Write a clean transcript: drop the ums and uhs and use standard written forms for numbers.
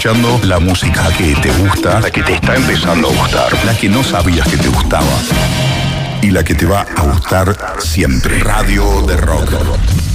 escuchando la música que te gusta, la que te está empezando a gustar, la que no sabías que te gustaba y la que te va a gustar siempre. Radio de Rock.